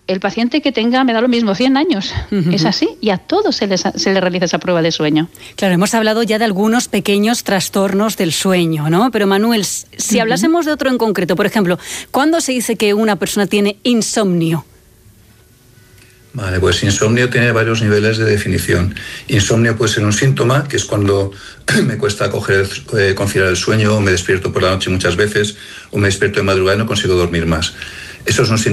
el paciente que tenga, me da lo mismo, 100 años. Es así, y a todos se les realiza esa prueba de sueño. Claro, hemos hablado ya de algunos pequeños trastornos del sueño, ¿no? Pero Manuel, si hablásemos de otro en concreto, por ejemplo, ¿cuándo se dice que una persona tiene insomnio? Vale, pues insomnio tiene varios niveles de definición. Insomnio puede ser un síntoma, que es cuando me cuesta conciliar el sueño, o me despierto por la noche muchas veces, o me despierto de madrugada y no consigo dormir más. Eso es un síntoma